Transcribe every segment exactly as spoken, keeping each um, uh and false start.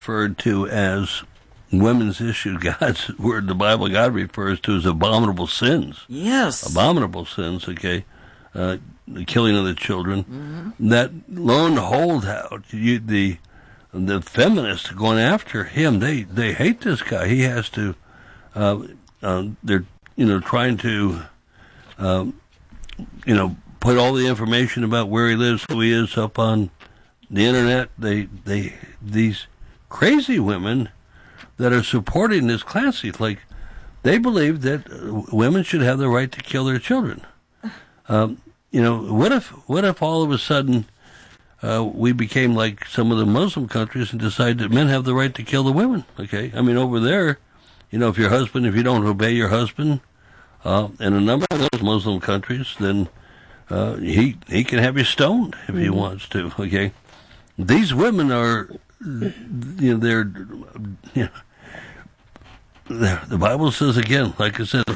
referred to as women's issue. God's word, the Bible, God refers to as abominable sins. Yes. Abominable sins, okay. Uh, the killing of the children. Mm-hmm. That lone holdout, you, the the feminists going after him, they, they hate this guy. He has to, uh, uh, they're, you know, trying to, um, you know, put all the information about where he lives, who he is, up on the internet. They, they, these crazy women that are supporting this Clancy, like, they believe that women should have the right to kill their children. Um, you know, what if, what if all of a sudden, uh, we became like some of the Muslim countries and decided that men have the right to kill the women? Okay. I mean, over there, you know, if your husband, if you don't obey your husband, uh, in a number of those Muslim countries, then, uh, he, he can have you stoned if he wants to. Okay. These women are, you know, they're, you know, the Bible says again, like I said,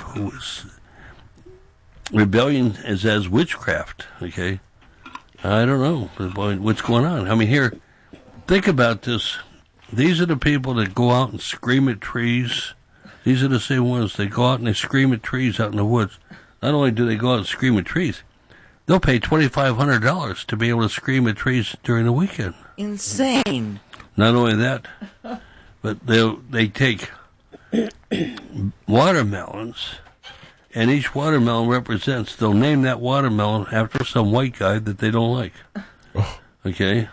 rebellion is as witchcraft, okay? I don't know what's going on. I mean, here, think about this. These are the people that go out and scream at trees. These are the same ones that go out and they scream at trees out in the woods. Not only do they go out and scream at trees, they'll pay twenty-five hundred dollars to be able to scream at trees during the weekend. Insane. Not only that, but they they take watermelons, and each watermelon represents, they'll name that watermelon after some white guy that they don't like. Okay?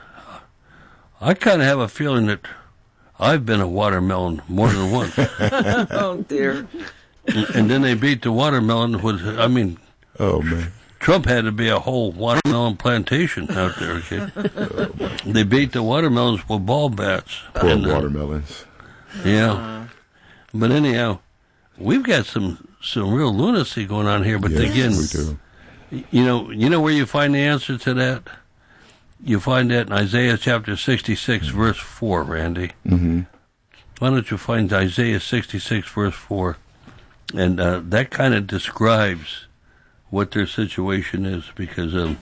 I kind of have a feeling that I've been a watermelon more than once. Oh, dear. And, and then they beat the watermelon with, I mean, oh, man. Trump had to be a whole watermelon plantation out there, okay? Oh, they beat the watermelons with ball bats. Poor and, uh, watermelons. Yeah. Uh, But anyhow, we've got some, some real lunacy going on here. But yes, again, we do. you know, you know where you find the answer to that? You find that in Isaiah chapter sixty-six, mm-hmm. verse four, Randy. Mm-hmm. Why don't you find Isaiah sixty-six, verse four? And uh, that kind of describes what their situation is, because, um,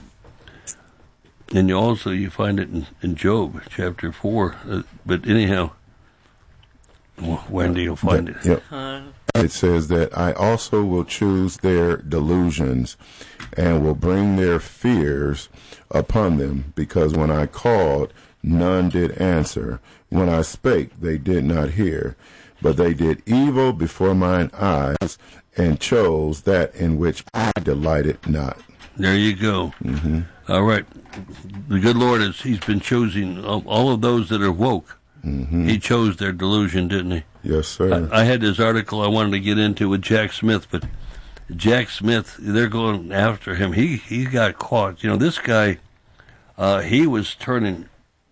and you also, you find it in, in Job chapter four. Uh, but anyhow, Wendy, you'll find that, it. Yep. Uh, it says that I also will choose their delusions and will bring their fears upon them, because when I called, none did answer. When I spake, they did not hear. But they did evil before mine eyes and chose that in which I delighted not. There you go. Mm-hmm. All right. The good Lord, is He's been choosing all of those that are woke. Mm-hmm. He chose their delusion, didn't he? Yes, sir. I, I had this article I wanted to get into with Jack Smith, but Jack Smith, they're going after him. He he got caught. You know, this guy, uh, he was turning,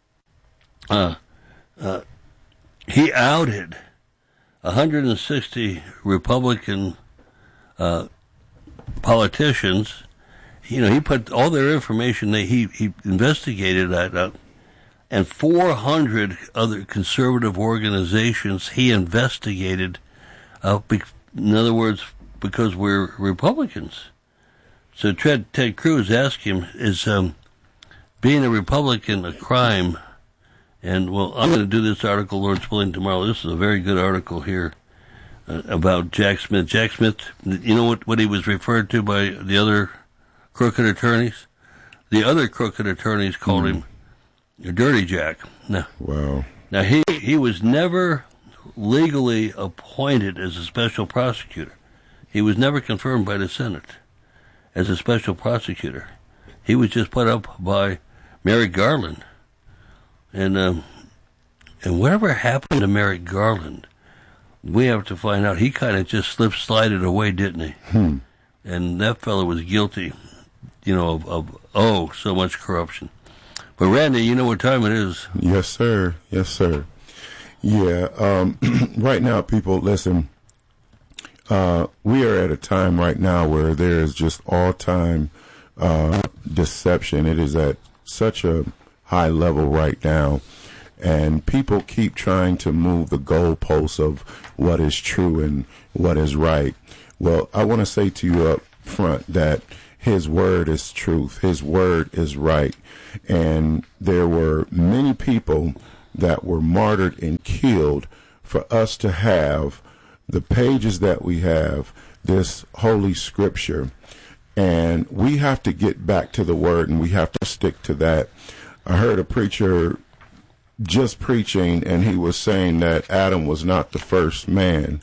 uh, uh, he outed one hundred sixty Republican uh, politicians. You know, he put all their information that he, he investigated that up. And four hundred other conservative organizations he investigated, uh, be, in other words, because we're Republicans. So Ted, Ted Cruz asked him, is um, being a Republican a crime? And, well, I'm going to do this article, Lord's willing, tomorrow. This is a very good article here uh, about Jack Smith. Jack Smith, you know what, what he was referred to by the other crooked attorneys? The other crooked attorneys called mm. him Dirty Jack. Now, wow. Now, he, he was never legally appointed as a special prosecutor. He was never confirmed by the Senate as a special prosecutor. He was just put up by Merrick Garland. And um, and whatever happened to Merrick Garland, we have to find out. He kind of just slip slided away, didn't he? Hmm. And that fellow was guilty, you know, of, of oh, so much corruption. But Randy, you know what time it is? Yes, sir. Yes, sir. Yeah. Um, right now, people, listen. Uh, we are at a time right now where there is just all-time uh, deception. It is at such a high level right now, and people keep trying to move the goalposts of what is true and what is right. Well, I want to say to you up front that His word is truth. His word is right. And there were many people that were martyred and killed for us to have the pages that we have, this holy scripture. And we have to get back to the word, and we have to stick to that. I heard a preacher just preaching, and he was saying that Adam was not the first man.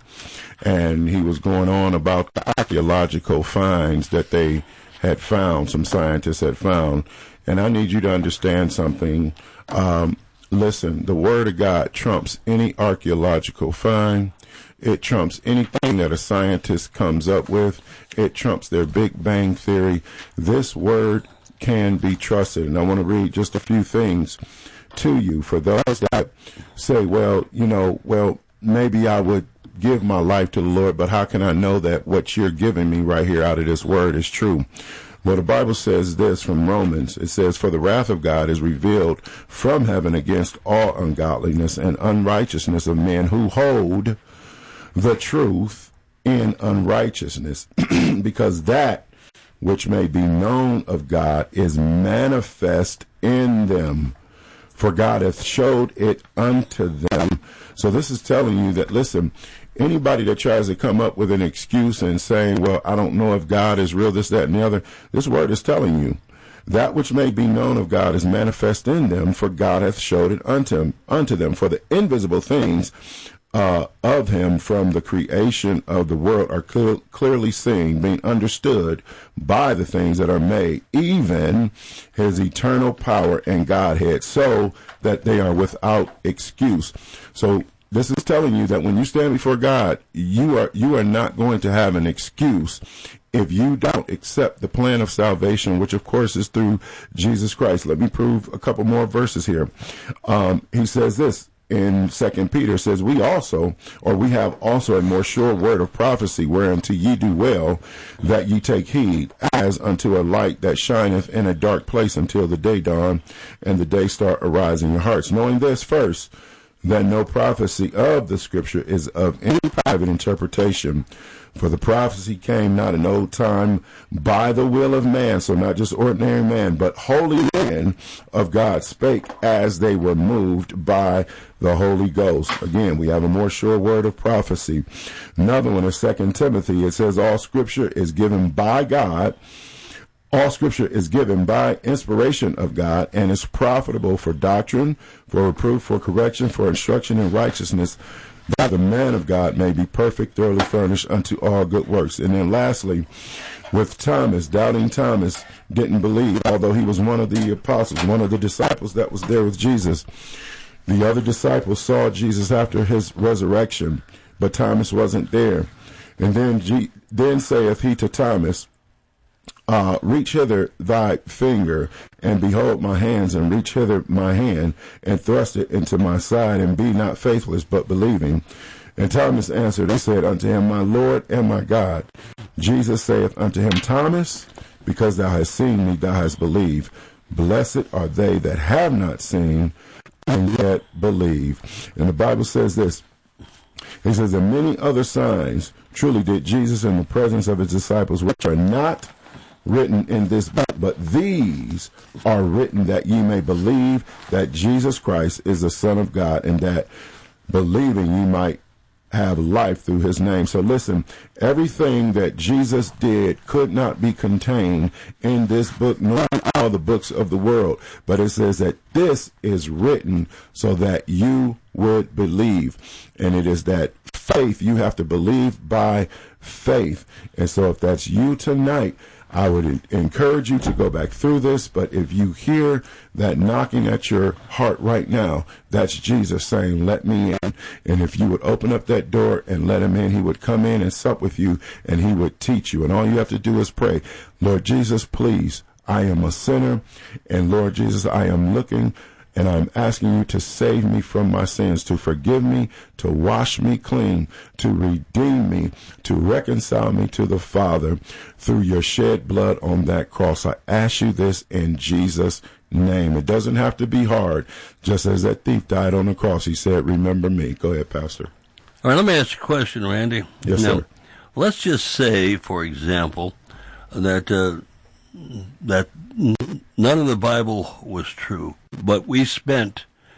And he was going on about the archaeological finds that they had found, some scientists had found. And I need you to understand something. Um, listen, the word of God trumps any archaeological find. It trumps anything that a scientist comes up with. It trumps their Big Bang Theory. This word can be trusted. And I want to read just a few things to you for those that say, well, you know, well, maybe I would give my life to the Lord, but how can I know that what you're giving me right here out of this word is true? Well, the Bible says this from Romans. It says, for the wrath of God is revealed from heaven against all ungodliness and unrighteousness of men who hold the truth in unrighteousness, because that which may be known of God is manifest in them, for God hath showed it unto them. So this is telling you that, listen, anybody that tries to come up with an excuse and saying, well, I don't know if God is real, this, that, and the other, this word is telling you that which may be known of God is manifest in them, for God hath showed it unto, unto them. For the invisible things uh, of him from the creation of the world are clear, clearly seen, being understood by the things that are made, even his eternal power and Godhead, so that they are without excuse. So this is telling you that when you stand before God, you are you are not going to have an excuse if you don't accept the plan of salvation, which of course is through Jesus Christ. Let me prove a couple more verses here. Um, he says this in Second Peter, says, we also, or we have also a more sure word of prophecy, whereunto ye do well that ye take heed, as unto a light that shineth in a dark place until the day dawn and the day star arise in your hearts. Knowing this first, that no prophecy of the scripture is of any private interpretation. For the prophecy came not in old time by the will of man, so not just ordinary man, but holy men of God spake as they were moved by the Holy Ghost. Again, we have a more sure word of prophecy. Another one is Second Timothy. It says all scripture is given by God. All scripture is given by inspiration of God and is profitable for doctrine, for reproof, for correction, for instruction in righteousness, that the man of God may be perfect, thoroughly furnished unto all good works. And then lastly, with Thomas, doubting Thomas didn't believe, although he was one of the apostles, one of the disciples that was there with Jesus. The other disciples saw Jesus after his resurrection, but Thomas wasn't there. And then, G- then saith he to Thomas, Uh, reach hither thy finger, and behold my hands, and reach hither my hand, and thrust it into my side, and be not faithless, but believing. And Thomas answered and said unto him, my Lord and my God. Jesus saith unto him, Thomas, because thou hast seen me, thou hast believed. Blessed are they that have not seen, and yet believe. And the Bible says this. It says, and many other signs truly did Jesus in the presence of his disciples, which are not written in this book, but these are written that ye may believe that Jesus Christ is the Son of God, and that believing ye might have life through his name. So listen, everything that Jesus did could not be contained in this book, nor in all the books of the world, but it says that this is written so that you would believe. And it is that faith, you have to believe by faith. And so if that's you tonight, I would encourage you to go back through this, but if you hear that knocking at your heart right now, that's Jesus saying, let me in. And if you would open up that door and let him in, he would come in and sup with you, and he would teach you. And all you have to do is pray, Lord Jesus, please, I am a sinner, and Lord Jesus, I am looking and I'm asking you to save me from my sins, to forgive me, to wash me clean, to redeem me, to reconcile me to the Father through your shed blood on that cross. I ask you this in Jesus' name. It doesn't have to be hard. Just as that thief died on the cross, he said, remember me. Go ahead, Pastor. All right, let me ask you a question, Randy. Yes, now, sir. Let's just say, for example, that uh, that none of the Bible was true, but we spent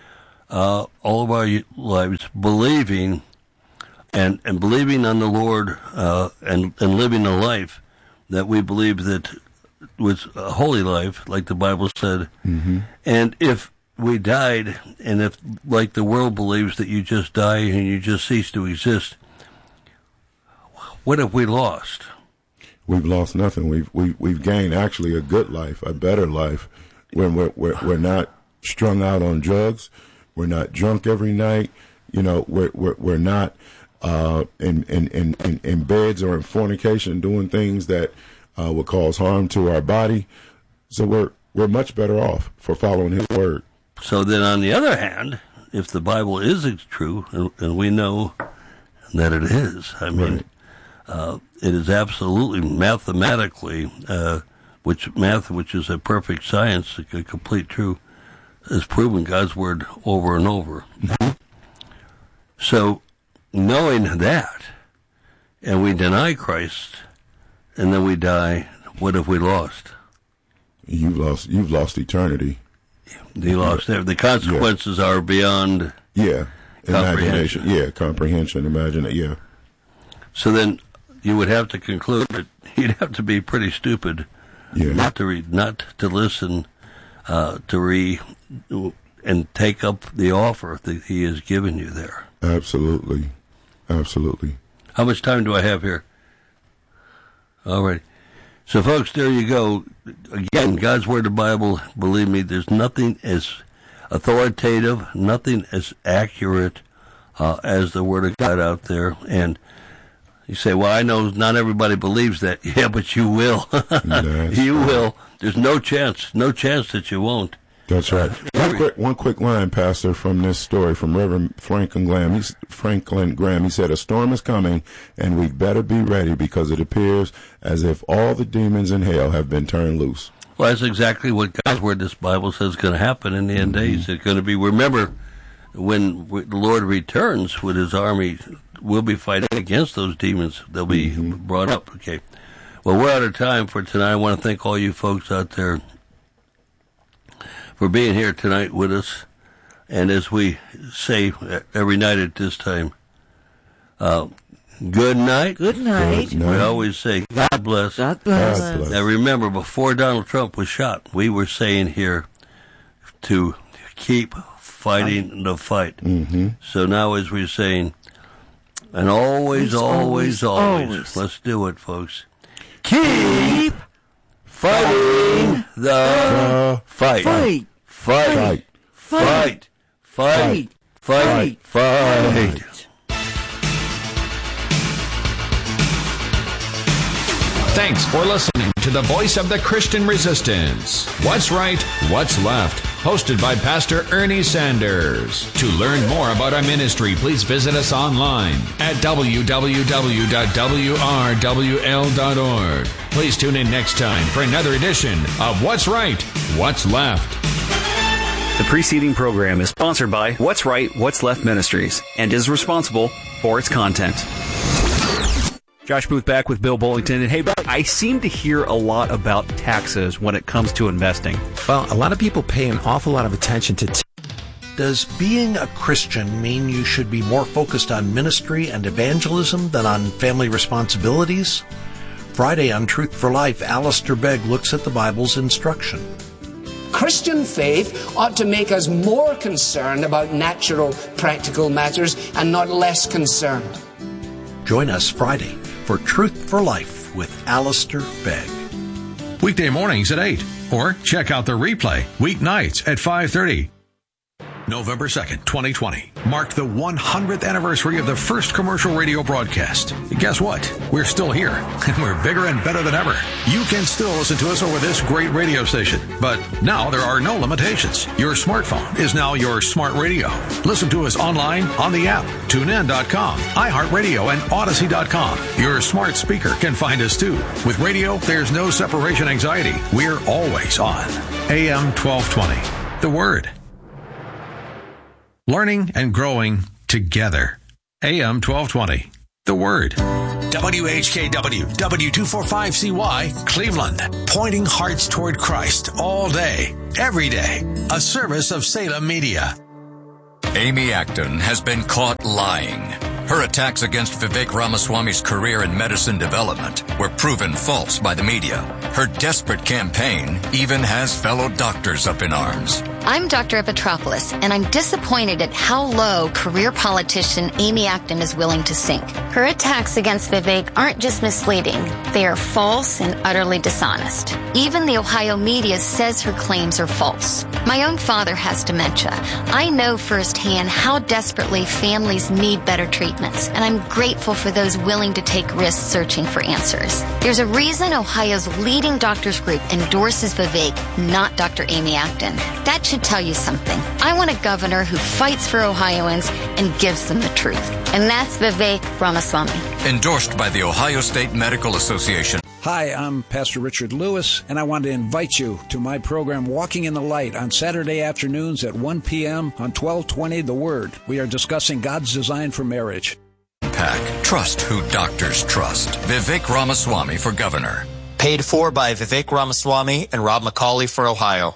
uh, all of our lives believing and, and believing on the Lord uh, and, and living a life that we believe that was a holy life, like the Bible said. Mm-hmm. And if we died, and if, like the world believes, that you just die and you just cease to exist, what have we lost? We've lost nothing. We've we've we've gained actually a good life, a better life, when we're we're, we're not strung out on drugs, we're not drunk every night, you know, we're we're, we're not uh, in, in in in in beds or in fornication doing things that uh, would cause harm to our body. So we're we're much better off for following His word. So then, on the other hand, if the Bible is true, and, and we know that it is, I mean. Right. Uh, it is absolutely mathematically, uh, which math, which is a perfect science, a complete truth, has proven God's word over and over. Mm-hmm. So, knowing that, and we deny Christ, and then we die, what have we lost? You've lost. You've lost eternity. You lost. The consequences yeah. are beyond. Yeah, imagination. Yeah, comprehension. Imagine it. Yeah. So then. You would have to conclude that you'd have to be pretty stupid yeah. not to read, not to listen, uh, to re, and take up the offer that He has given you there. Absolutely, absolutely. How much time do I have here? All right. So, folks, there you go. Again, God's Word, the Bible. Believe me, there's nothing as authoritative, nothing as accurate uh, as the Word of God out there, and. You say, well, I know not everybody believes that. Yeah, but you will. You will. There's no chance, no chance that you won't. That's right. One quick, one quick line, Pastor, from this story from Reverend Franklin Graham. He's, Franklin Graham. He said, a storm is coming, and we'd better be ready because it appears as if all the demons in hell have been turned loose. Well, that's exactly what God's Word, this Bible says, is going to happen in the end mm-hmm. days. It's going to be, remember, when the Lord returns with His army, we'll be fighting against those demons. They'll be mm-hmm. brought up. Okay. Well, we're out of time for tonight. I want to thank all you folks out there for being here tonight with us. And as we say every night at this time, uh, good night. Good night. Good night. We always say, God bless. God bless. God bless. Now remember, before Donald Trump was shot, we were saying here to keep fighting the fight. Mm-hmm. So now as we're saying, and always, always, always, always, let's do it, folks. Keep fighting the fight. Fight. Fight. Fight. Fight. Fight. Fight. Thanks for listening to the Voice of the Christian Resistance. What's Right, What's Left? Hosted by Pastor Ernie Sanders. To learn more about our ministry, please visit us online at w w w dot w r w l dot org. Please tune in next time for another edition of What's Right, What's Left. The preceding program is sponsored by What's Right, What's Left Ministries and is responsible for its content. Josh Booth back with Bill Bullington. And hey, Bill, I seem to hear a lot about taxes when it comes to investing. Well, a lot of people pay an awful lot of attention to t- Does being a Christian mean you should be more focused on ministry and evangelism than on family responsibilities? Friday on Truth for Life, Alistair Begg looks at the Bible's instruction. Christian faith ought to make us more concerned about natural, practical matters and not less concerned. Join us Friday for Truth for Life with Alistair Begg. Weekday mornings at eight. Or check out the replay weeknights at five thirty. November second, twenty twenty, marked the one hundredth anniversary of the first commercial radio broadcast. Guess what? We're still here, and we're bigger and better than ever. You can still listen to us over this great radio station, but now there are no limitations. Your smartphone is now your smart radio. Listen to us online, on the app, tune in dot com, iHeartRadio, and Odyssey dot com. Your smart speaker can find us too. With radio, there's no separation anxiety. We're always on. A M twelve twenty. The Word. Learning and growing together. A M twelve twenty. The Word. W H K W, W two forty-five C Y, Cleveland. Pointing hearts toward Christ all day, every day. A service of Salem Media. Amy Acton has been caught lying. Her attacks against Vivek Ramaswamy's career in medicine development were proven false by the media. Her desperate campaign even has fellow doctors up in arms. I'm Doctor Epitropoulos, and I'm disappointed at how low career politician Amy Acton is willing to sink. Her attacks against Vivek aren't just misleading. They are false and utterly dishonest. Even the Ohio media says her claims are false. My own father has dementia. I know firsthand how desperately families need better treatments, and I'm grateful for those willing to take risks searching for answers. There's a reason Ohio's leading doctors group endorses Vivek, not Doctor Amy Acton. That should tell you something. I want a governor who fights for Ohioans and gives them the truth. And that's Vivek Ramaswamy. Endorsed by the Ohio State Medical Association. Hi, I'm Pastor Richard Lewis, and I want to invite you to my program Walking in the Light on Saturday afternoons at one p.m. on twelve twenty The Word. We are discussing God's design for marriage. PAC, trust who doctors trust. Vivek Ramaswamy for governor. Paid for by Vivek Ramaswamy and Rob McCauley for Ohio.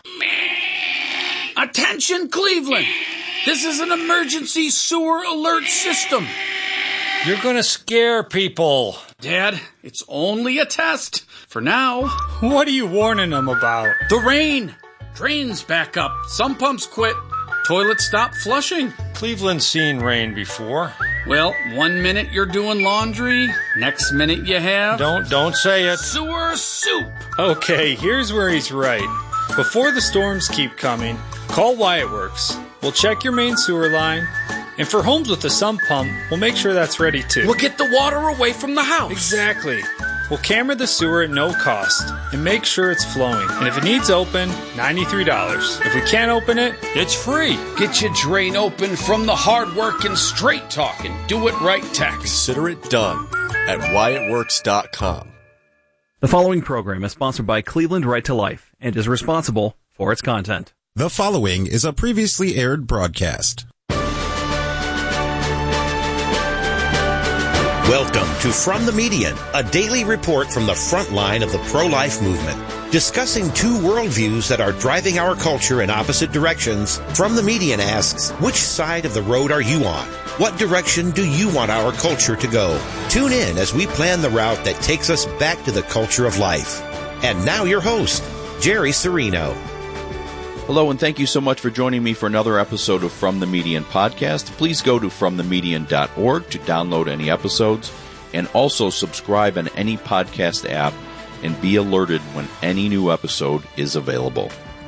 Attention, Cleveland! This is an emergency sewer alert system. You're going to scare people. Dad, it's only a test. For now. What are you warning them about? The rain. Drains back up. Some pumps quit. Toilets stop flushing. Cleveland's seen rain before. Well, one minute you're doing laundry. Next minute you have... Don't, don't say it. Sewer soup. Okay, here's where he's right. Before the storms keep coming, call Wyatt Works. We'll check your main sewer line. And for homes with a sump pump, we'll make sure that's ready too. We'll get the water away from the house. Exactly. We'll camera the sewer at no cost and make sure it's flowing. And if it needs open, ninety-three dollars. If we can't open it, it's free. Get your drain open from the hard work and straight talking. Do it right tax. Consider it done at Wyatt Works dot com. The following program is sponsored by Cleveland Right to Life and is responsible for its content. The following is a previously aired broadcast. Welcome to From the Median, a daily report from the front line of the pro-life movement. Discussing two worldviews that are driving our culture in opposite directions, From the Median asks, which side of the road are you on? What direction do you want our culture to go? Tune in as we plan the route that takes us back to the culture of life. And now your host, Jerry Serino. Hello, and thank you so much for joining me for another episode of From the Median podcast. Please go to from the median dot org to download any episodes, and also subscribe on any podcast app and be alerted when any new episode is available.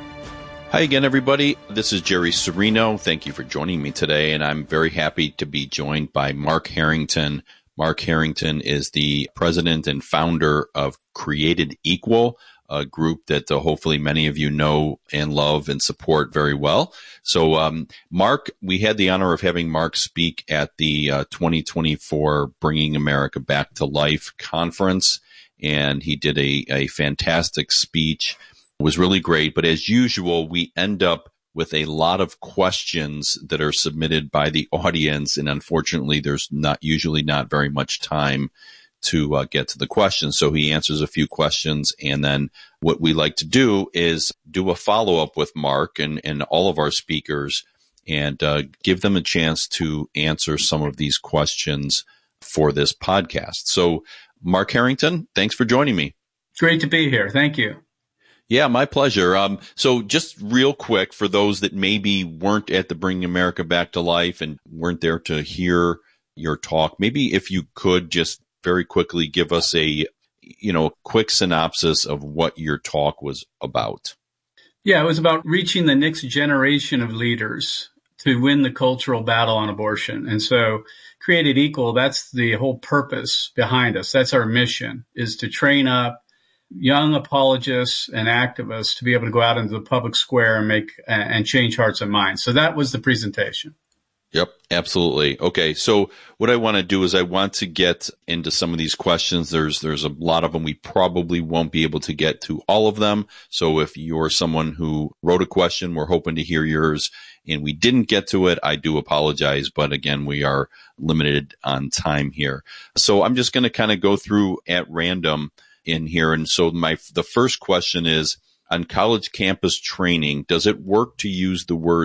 Hi again, everybody. This is Jerry Serino. Thank you for joining me today, and I'm very happy to be joined by Mark Harrington. Mark Harrington is the president and founder of Created Equal, a group that uh, hopefully many of you know and love and support very well. So, um, Mark, we had the honor of having Mark speak at the uh, twenty twenty-four Bringing America Back to Life conference, and he did a, a fantastic speech. It was really great, but as usual, we end up with a lot of questions that are submitted by the audience, and unfortunately, there's not usually not very much time to uh, get to the questions. So he answers a few questions, and then what we like to do is do a follow-up with Mark and, and all of our speakers and uh, give them a chance to answer some of these questions for this podcast. So, Mark Harrington, thanks for joining me. It's great to be here. Thank you. Yeah, my pleasure. Um, so just real quick, for those that maybe weren't at the Bringing America Back to Life and weren't there to hear your talk, maybe if you could just very quickly give us a, you know, quick synopsis of what your talk was about. Yeah, it was about reaching the next generation of leaders to win the cultural battle on abortion. And so Created Equal, that's the whole purpose behind us. That's our mission, is to train up young apologists and activists to be able to go out into the public square and make and change hearts and minds. So that was the presentation. Yep, absolutely. Okay, so what I want to do is I want to get into some of these questions. There's there's a lot of them. We probably won't be able to get to all of them. So if you're someone who wrote a question, we're hoping to hear yours, and we didn't get to it, I do apologize. But again, we are limited on time here. So I'm just going to kind of go through at random in here. And so my the first question is, on college campus training, does it work to use the words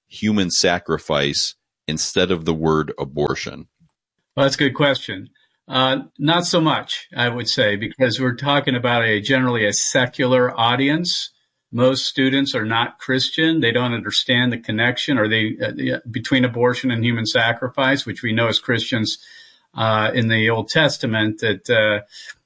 human sacrifice instead of the word abortion? Well, that's a good question. Uh, not so much, I would say, because we're talking about a generally a secular audience. Most students are not Christian. They don't understand the connection or they uh, between abortion and human sacrifice, which we know as Christians uh, in the Old Testament that uh,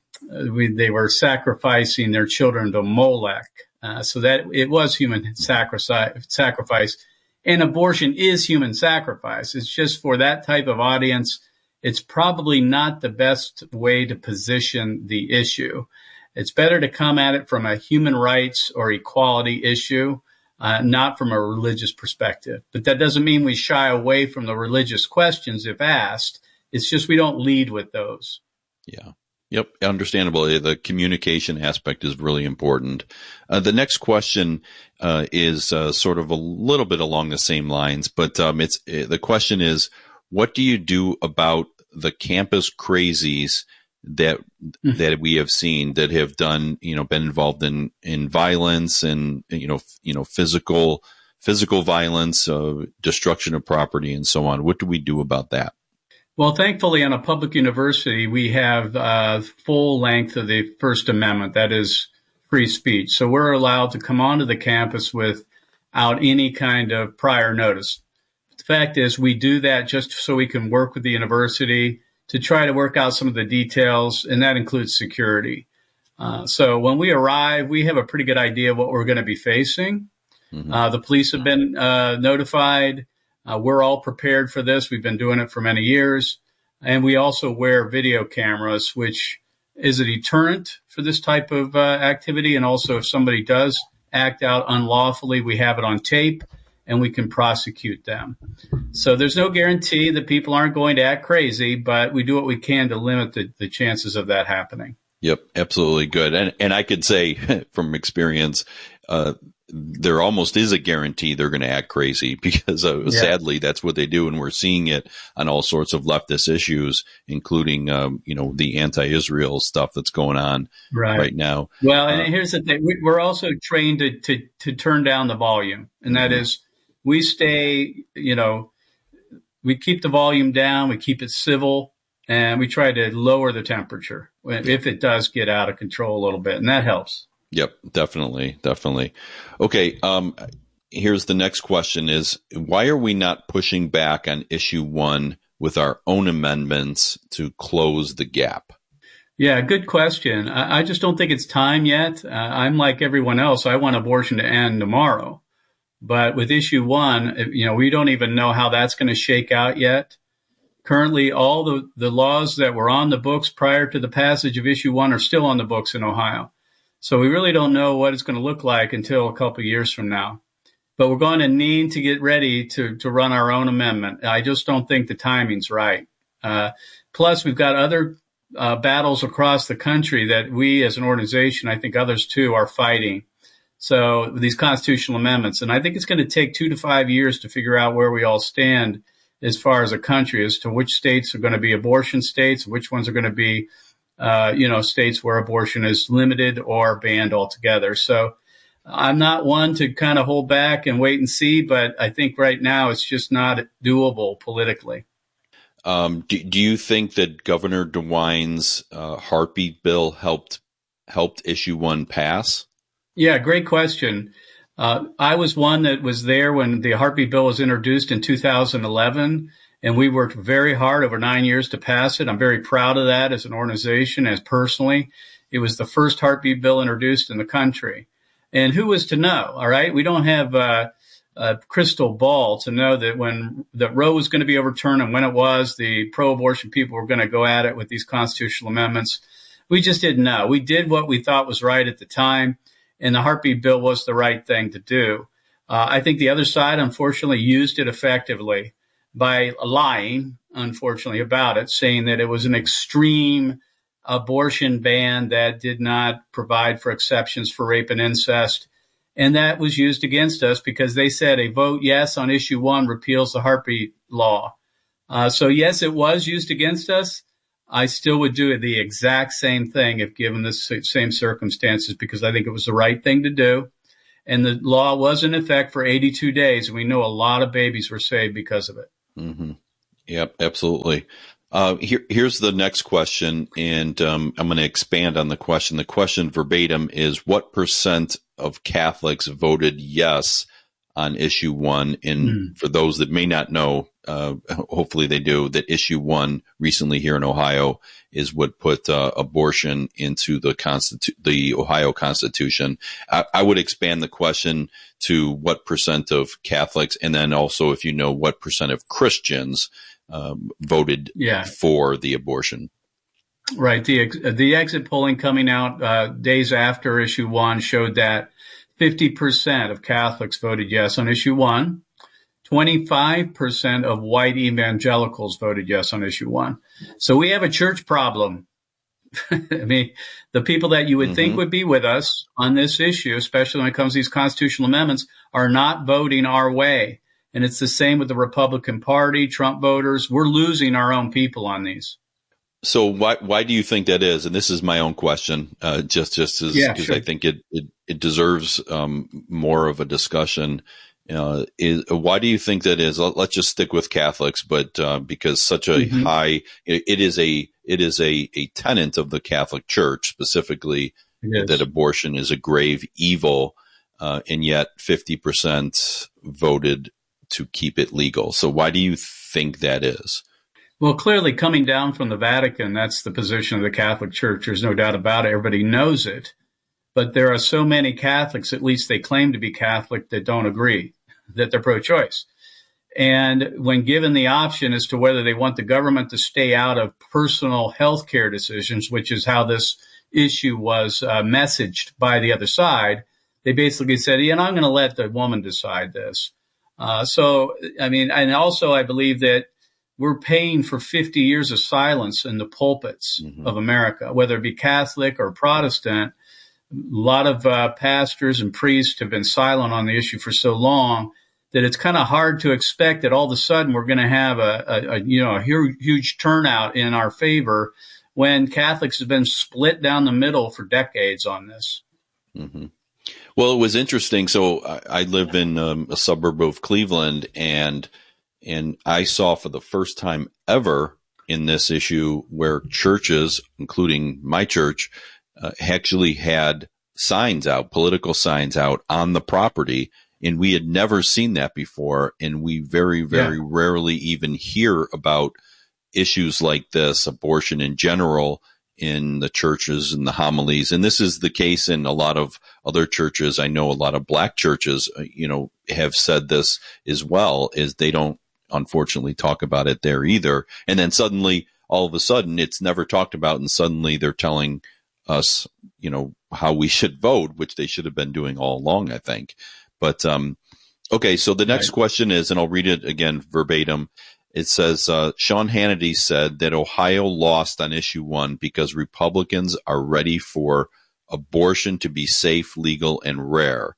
we, they were sacrificing their children to Molech. Uh, so that it was human sacrifice, sacrifice. And abortion is human sacrifice. It's just for that type of audience, it's probably not the best way to position the issue. It's better to come at it from a human rights or equality issue, uh, not from a religious perspective. But that doesn't mean we shy away from the religious questions if asked. It's just we don't lead with those. Yeah. Yep. Understandable. The communication aspect is really important. Uh, the next question uh, is uh, sort of a little bit along the same lines, but um, it's the question is, what do you do about the campus crazies that mm-hmm. that we have seen that have done, you know, been involved in, in violence and, you know, f- you know, physical physical violence, uh, destruction of property, and so on? What do we do about that? Well, thankfully, on a public university, we have uh, full length of the First Amendment. That is free speech. So we're allowed to come onto the campus without any kind of prior notice. The fact is, we do that just so we can work with the university to try to work out some of the details, and that includes security. Uh, so when we arrive, we have a pretty good idea of what we're going to be facing. Mm-hmm. Uh, the police have been uh, notified. Uh, we're all prepared for this. We've been doing it for many years. And we also wear video cameras, which is a deterrent for this type of uh, activity. And also, if somebody does act out unlawfully, we have it on tape and we can prosecute them. So there's no guarantee that people aren't going to act crazy, but we do what we can to limit the, the chances of that happening. Yep, absolutely good. And and I could say from experience, uh, there almost is a guarantee they're going to act crazy because uh, yeah. sadly that's what they do. And we're seeing it on all sorts of leftist issues, including, um, you know, the anti-Israel stuff that's going on right, right now. Well, and uh, here's the thing. We, we're also trained to, to, to turn down the volume. And that mm-hmm. is, we stay, you know, we keep the volume down, we keep it civil, and we try to lower the temperature if it does get out of control a little bit. And that helps. Yep, definitely, definitely. Okay, um, here's the next question is, why are we not pushing back on issue one with our own amendments to close the gap? Yeah, good question. I, I just don't think it's time yet. Uh, I'm like everyone else. I want abortion to end tomorrow. But with issue one, you know, we don't even know how that's going to shake out yet. Currently, all the, the laws that were on the books prior to the passage of issue one are still on the books in Ohio. So we really don't know what it's going to look like until a couple of years from now. But we're going to need to get ready to, to run our own amendment. I just don't think the timing's right. Uh, plus, we've got other uh, battles across the country that we as an organization, I think others too, are fighting. So these constitutional amendments. And I think it's going to take two to five years to figure out where we all stand as far as a country as to which states are going to be abortion states, which ones are going to be Uh, you know, states where abortion is limited or banned altogether. So I'm not one to kind of hold back and wait and see, but I think right now it's just not doable politically. Um, do, do you think that Governor DeWine's uh, heartbeat bill helped helped issue one pass? Yeah, great question. Uh, I was one that was there when the heartbeat bill was introduced in two thousand eleven. And we worked very hard over nine years to pass it. I'm very proud of that as an organization, as personally. It was the first heartbeat bill introduced in the country. And who was to know? All right. We don't have a, a crystal ball to know that when that Roe was going to be overturned and when it was, the pro-abortion people were going to go at it with these constitutional amendments. We just didn't know. We did what we thought was right at the time. And the heartbeat bill was the right thing to do. Uh, I think the other side, unfortunately, used it effectively by lying, unfortunately, about it, saying that it was an extreme abortion ban that did not provide for exceptions for rape and incest. And that was used against us because they said a vote yes on issue one repeals the heartbeat law. Uh, so, yes, it was used against us. I still would do the exact same thing if given the same circumstances because I think it was the right thing to do. And the law was in effect for eighty-two days. And we know a lot of babies were saved because of it. Mm-hmm. Yep, absolutely. Uh, here, here's the next question, and um, I'm going to expand on the question. The question verbatim is, what percent of Catholics voted yes on issue one? And mm. for those that may not know, uh, hopefully they do, that issue one recently here in Ohio is what put uh, abortion into the constitu- the Ohio Constitution. I, I would expand the question to what percent of Catholics, and then also if you know what percent of Christians um, voted yeah. for the abortion. Right. The the exit polling coming out uh, days after issue one showed that fifty percent of Catholics voted yes on issue one. twenty-five percent of white evangelicals voted yes on issue one. So we have a church problem. I mean, the people that you would mm-hmm. think would be with us on this issue, especially when it comes to these constitutional amendments, are not voting our way. And it's the same with the Republican Party, Trump voters. We're losing our own people on these. So why why do you think that is? And this is my own question, uh, just just as yeah, because sure. I think it it, it deserves um, more of a discussion. Uh, is why do you think that is? Let's just stick with Catholics, but uh, because such a mm-hmm. high, it, it is a it is a, a tenet of the Catholic Church specifically that abortion is a grave evil, uh, and yet fifty percent voted to keep it legal. So why do you think that is? Well, clearly coming down from the Vatican, that's the position of the Catholic Church. There's no doubt about it. Everybody knows it. But there are so many Catholics, at least they claim to be Catholic, that don't agree, that they're pro-choice. And when given the option as to whether they want the government to stay out of personal health care decisions, which is how this issue was uh, messaged by the other side, they basically said, yeah, I'm going to let the woman decide this. Uh, so, I mean, and also I believe that we're paying for fifty years of silence in the pulpits mm-hmm. of America, whether it be Catholic or Protestant. A lot of uh, pastors and priests have been silent on the issue for so long that it's kind of hard to expect that all of a sudden we're going to have a, a, a you know a huge, huge turnout in our favor when Catholics have been split down the middle for decades on this. Mm-hmm. Well, it was interesting. So I, I live in um, a suburb of Cleveland, and and I saw for the first time ever in this issue where churches, including my church, uh, actually had signs out, political signs out on the property. And we had never seen that before. And we very, very yeah. rarely even hear about issues like this, abortion in general, in the churches and the homilies. And this is the case in a lot of other churches. I know a lot of black churches, you know, have said this as well, is they don't unfortunately talk about it there either. And then suddenly, all of a sudden, it's never talked about. And suddenly they're telling us, you know, how we should vote, which they should have been doing all along, I think. But, um, okay, so the next right. question is, and I'll read it again verbatim. It says, uh, Sean Hannity said that Ohio lost on issue one because Republicans are ready for abortion to be safe, legal, and rare.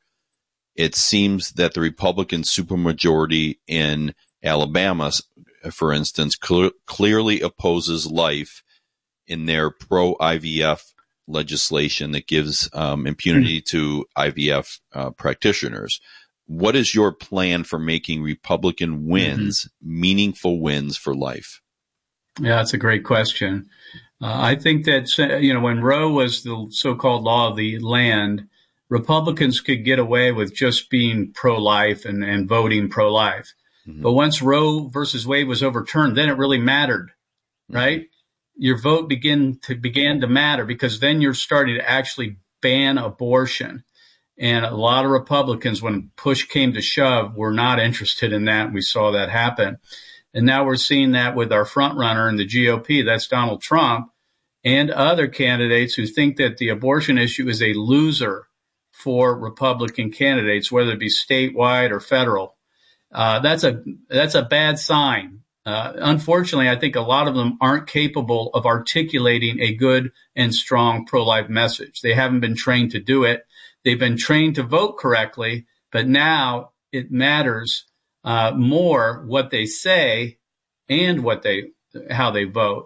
It seems that the Republican supermajority in Alabama, for instance, cl- clearly opposes life in their pro-I V F legislation that gives um, impunity mm. to I V F uh, practitioners. What is your plan for making Republican wins mm-hmm. meaningful wins for life? Yeah, that's a great question. Uh, I think that, you know, when Roe was the so-called law of the land, Republicans could get away with just being pro-life and, and voting pro-life. Mm-hmm. But once Roe versus Wade was overturned, then it really mattered, mm-hmm. right? Your vote begin to began to matter because then you're starting to actually ban abortion. And a lot of Republicans, when push came to shove, were not interested in that. We saw that happen. And now we're seeing that with our front runner in the G O P, that's Donald Trump, and other candidates who think that the abortion issue is a loser for Republican candidates, whether it be statewide or federal. Uh, that's a that's a bad sign. Uh, unfortunately, I think a lot of them aren't capable of articulating a good and strong pro-life message. They haven't been trained to do it. They've been trained to vote correctly, but now it matters uh, more what they say and what they how they vote.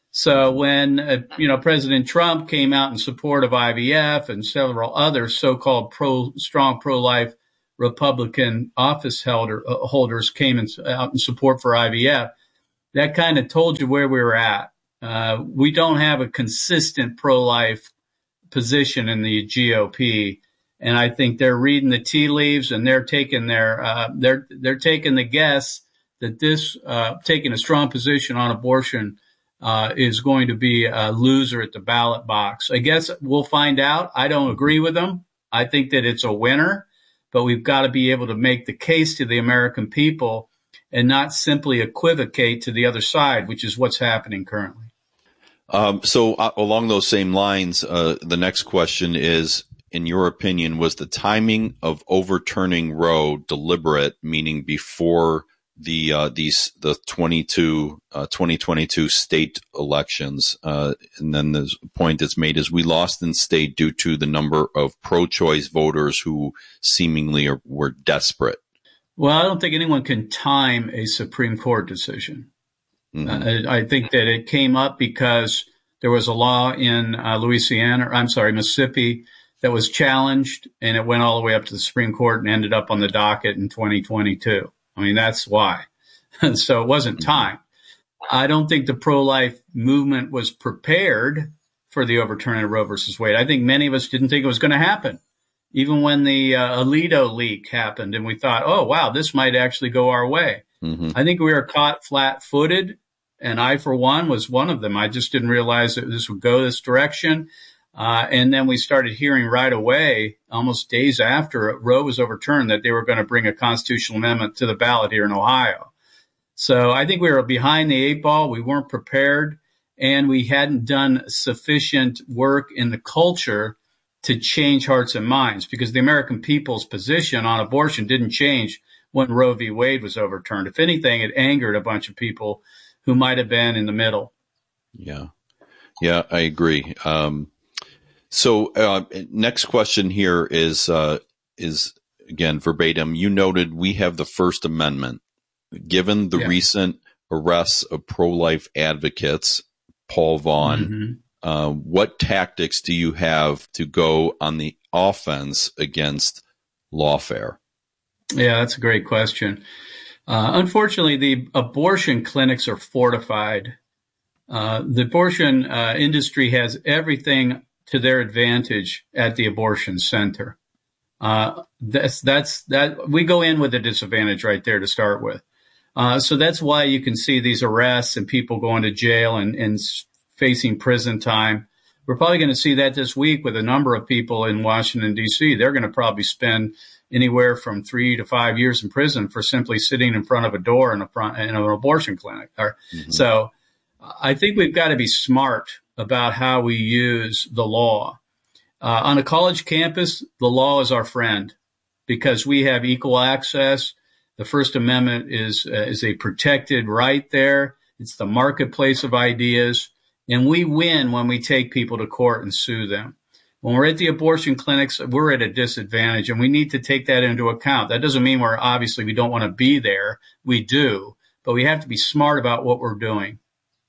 So when, uh, you know, President Trump came out in support of I V F and several other so-called pro, strong pro-life Republican office holder, uh, holders came in, out in support for I V F, that kind of told you where we were at. Uh, we don't have a consistent pro-life position in the G O P. And I think they're reading the tea leaves and they're taking their, uh, they're, they're taking the guess that this, uh, taking a strong position on abortion, uh, is going to be a loser at the ballot box. I guess we'll find out. I don't agree with them. I think that it's a winner, but we've got to be able to make the case to the American people and not simply equivocate to the other side, which is what's happening currently. Um, so uh, along those same lines, uh, the next question is, in your opinion, was the timing of overturning Roe deliberate, meaning before the uh, these the twenty-two, uh, twenty twenty-two state elections? Uh, and then the point that's made is we lost in state due to the number of pro-choice voters who seemingly are, were desperate. Well, I don't think anyone can time a Supreme Court decision. Mm-hmm. Uh, I think that it came up because there was a law in uh, Louisiana, or I'm sorry, Mississippi, that was challenged, and it went all the way up to the Supreme Court and ended up on the docket in twenty twenty-two. I mean, that's why. So it wasn't time. I don't think the pro-life movement was prepared for the overturning of Roe versus Wade. I think many of us didn't think it was going to happen. Even when the uh, Alito leak happened and we thought, oh, wow, this might actually go our way. Mm-hmm. I think we were caught flat-footed, and I, for one, was one of them. I just didn't realize that this would go this direction. Uh, and then we started hearing right away, almost days after Roe was overturned, that they were going to bring a constitutional amendment to the ballot here in Ohio. So I think we were behind the eight ball. We weren't prepared, and we hadn't done sufficient work in the culture to change hearts and minds, because the American people's position on abortion didn't change when Roe v. Wade was overturned. If anything, it angered a bunch of people who might have been in the middle. Yeah. Yeah, I agree. Um, so uh, next question here is, uh, is again, verbatim. You noted we have the First Amendment. Given the yeah. recent arrests of pro-life advocates, Paul Vaughn, mm-hmm. uh, what tactics do you have to go on the offense against lawfare? Yeah, that's a great question. Uh, unfortunately, the abortion clinics are fortified. Uh, the abortion uh, industry has everything to their advantage at the abortion center. Uh, that's, that's, that we go in with a disadvantage right there to start with. Uh, so that's why you can see these arrests and people going to jail and, and facing prison time. We're probably going to see that this week with a number of people in Washington, D C. They're going to probably spend anywhere from three to five years in prison for simply sitting in front of a door in a front in an abortion clinic. Or, mm-hmm. So I think we've got to be smart about how we use the law. Uh, on a college campus, the law is our friend because we have equal access. The First Amendment is uh, is a protected right there. It's the marketplace of ideas. And we win when we take people to court and sue them. When we're at the abortion clinics, we're at a disadvantage, and we need to take that into account. That doesn't mean we're obviously we don't want to be there. We do, but we have to be smart about what we're doing.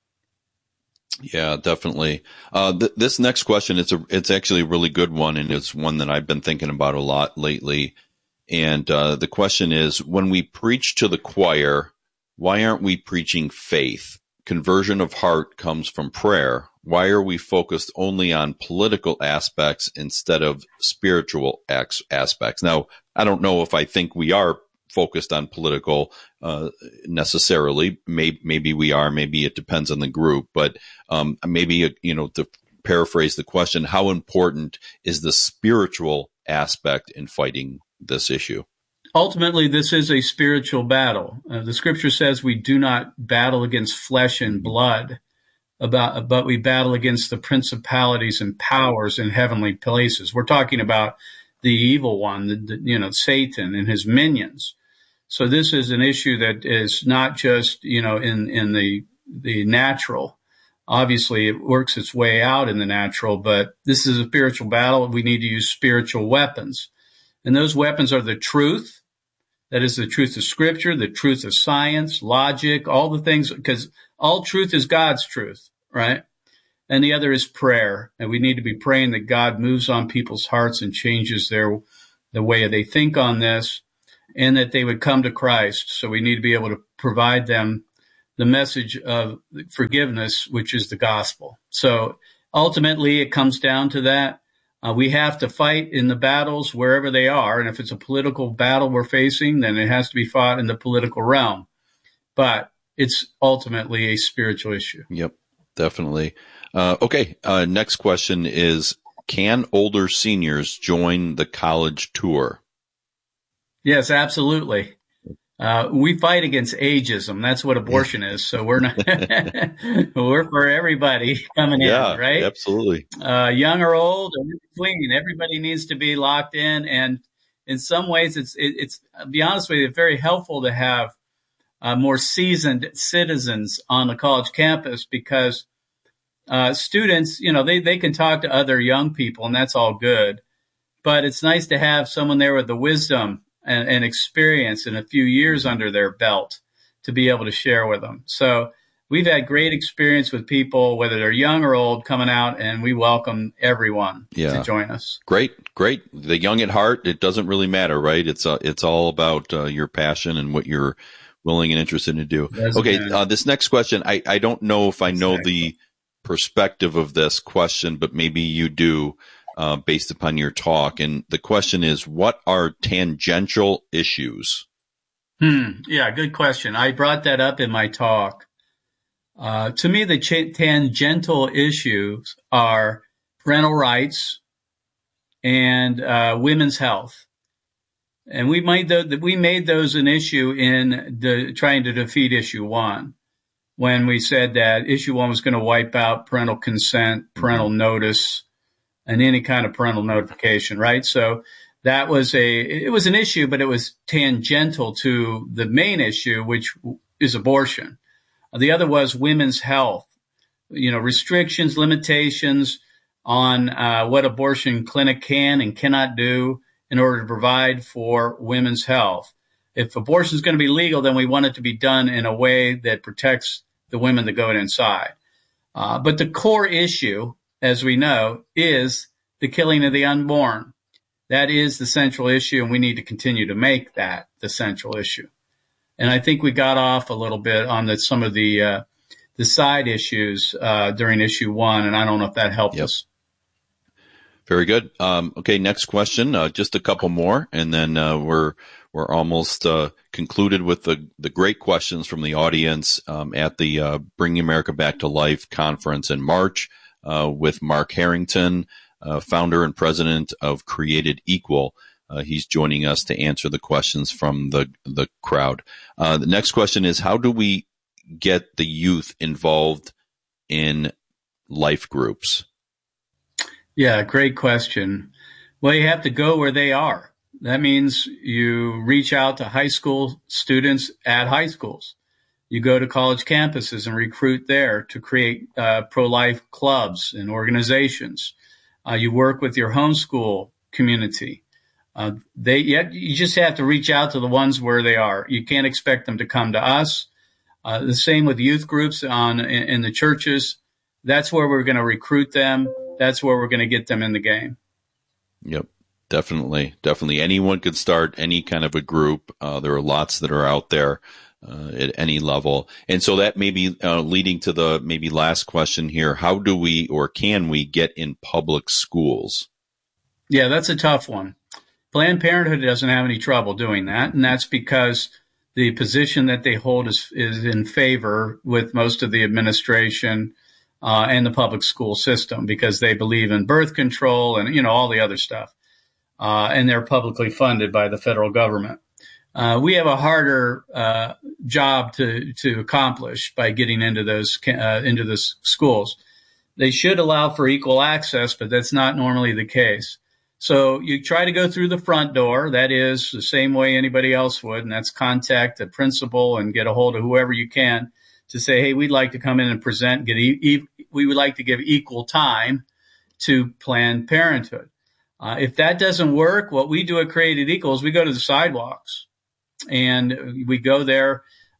Yeah, definitely. Uh, th- this next question, it's a, it's actually a really good one, and it's one that I've been thinking about a lot lately. And uh, the question is, when we preach to the choir, why aren't we preaching faith? Conversion of heart comes from prayer. Why are we focused only on political aspects instead of spiritual ex- aspects? Now, I don't know if I think we are focused on political uh, necessarily. Maybe, maybe we are. Maybe it depends on the group. But um, maybe, you know, to paraphrase the question, how important is the spiritual aspect in fighting this issue? Ultimately, this is a spiritual battle. Uh, the scripture says we do not battle against flesh and blood, about, but we battle against the principalities and powers in heavenly places. We're talking about the evil one, the, the, you know, Satan and his minions. So this is an issue that is not just, you know, in, in the, the natural. Obviously, it works its way out in the natural, but this is a spiritual battle. We need to use spiritual weapons. And those weapons are the truth. That is the truth of Scripture, the truth of science, logic, all the things, because all truth is God's truth. right? And the other is prayer. And we need to be praying that God moves on people's hearts and changes their the way they think on this, and that they would come to Christ. So we need to be able to provide them the message of forgiveness, which is the gospel. So ultimately, it comes down to that. Uh, we have to fight in the battles wherever they are. And if it's a political battle we're facing, then it has to be fought in the political realm. But it's ultimately a spiritual issue. Yep, definitely. Uh, okay, uh, next question is, can older seniors join the college tour? Yes, absolutely. Uh, we fight against ageism. That's what abortion is. So we're not, we're for everybody coming yeah, in, right? Absolutely. Uh, young or old or in between, everybody needs to be locked in. And in some ways, it's, it, it's, I'll be honest with you, it's very helpful to have uh, more seasoned citizens on the college campus, because uh, students, you know, they, they can talk to other young people, and that's all good. But it's nice to have someone there with the wisdom and, and experience and a few years under their belt to be able to share with them. So we've had great experience with people, whether they're young or old, coming out, and we welcome everyone yeah. to join us. Great, great. The young at heart, it doesn't really matter, right? It's uh, it's all about uh, your passion and what you're willing and interested to do. Doesn't okay, matter. uh, this next question, I, I don't know if I know the perspective of this question, but maybe you do. Uh, based upon your talk. And the question is, what are tangential issues? Hmm. Yeah, good question. I brought that up in my talk. Uh, to me, the ch- tangential issues are parental rights and uh, women's health. And we made, the, we made those an issue in the, trying to defeat issue one, when we said that issue one was going to wipe out parental consent, parental mm-hmm. notice, and any kind of parental notification, right? So that was a, it was an issue, but it was tangential to the main issue, which is abortion. The other was women's health, you know, restrictions, limitations on uh, what abortion clinic can and cannot do in order to provide for women's health. If abortion is going to be legal, then we want it to be done in a way that protects the women that go inside. Uh, but the core issue, as we know, is the killing of the unborn. That is the central issue, and we need to continue to make that the central issue. And I think we got off a little bit on the, some of the uh, the side issues uh, during issue one, and I don't know if that helped yep. us. Very good. Um, okay, next question. Uh, just a couple more, and then uh, we're we're almost uh, concluded with the the great questions from the audience um, at the uh, Bringing America Back to Life conference in March. Uh, with Mark Harrington, uh, founder and president of Created Equal. Uh, he's joining us to answer the questions from the, the crowd. Uh, the next question is, how do we get the youth involved in life groups? Yeah, great question. Well, you have to go where they are. That means you reach out to high school students at high schools. You go to college campuses and recruit there to create uh, pro-life clubs and organizations. Uh, you work with your homeschool community. Uh, they yet you just have to reach out to the ones where they are. You can't expect them to come to us. Uh, the same with youth groups on in, in the churches. That's where we're going to recruit them. That's where we're going to get them in the game. Yep, definitely, definitely. Anyone could start any kind of a group. Uh, there are lots that are out there. Uh, at any level. And so that may be uh, leading to the maybe last question here. How do we or can we get in public schools? Yeah, that's a tough one. Planned Parenthood doesn't have any trouble doing that, and that's because the position that they hold is, is in favor with most of the administration uh, and the public school system, because they believe in birth control and, you know, all the other stuff. Uh, and they're publicly funded by the federal government. Uh, we have a harder uh, job to to accomplish by getting into those uh, into the schools. They should allow for equal access, but that's not normally the case. So you try to go through the front door. That is the same way anybody else would, and that's contact the principal and get a hold of whoever you can to say, hey, we'd like to come in and present. Get e- e- we would like to give equal time to Planned Parenthood. Uh, if that doesn't work, what we do at Created Equal is we go to the sidewalks. And we go there